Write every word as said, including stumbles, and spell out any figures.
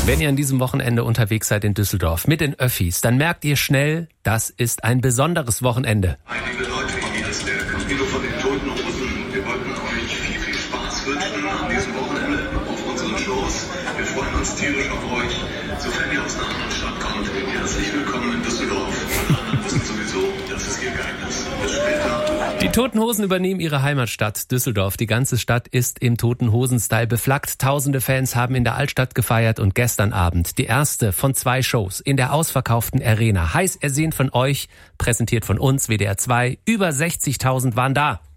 Wenn ihr an diesem Wochenende unterwegs seid in Düsseldorf mit den Öffis, dann merkt ihr schnell, das ist ein besonderes Wochenende. Hi, liebe Leute, hier ist der Campino von den Toten Hosen. Wir wollten euch viel, viel Spaß wünschen an diesem Wochenende auf unseren Shows. Wir freuen uns tierisch auf euch. Sofern ihr aus einer anderen Stadt kommt, herzlich willkommen in Düsseldorf. Und alle wissen sowieso, dass es hier geil ist. Bis später. Die Toten Hosen übernehmen ihre Heimatstadt Düsseldorf. Die ganze Stadt ist im Toten Hosen-Style beflaggt. Tausende Fans haben in der Altstadt gefeiert und gestern Abend die erste von zwei Shows in der ausverkauften Arena. Heiß ersehnt von euch, präsentiert von uns, W D R zwei. Über sechzigtausend waren da.